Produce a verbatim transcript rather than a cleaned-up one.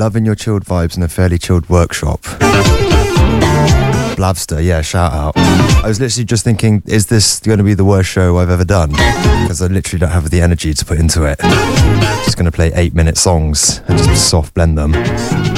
Loving your chilled vibes in a fairly chilled workshop. Blavster, yeah, shout out. I was literally just thinking, is this going to be the worst show I've ever done? Because I literally don't have the energy to put into it. Just going to play eight minute songs and just soft blend them.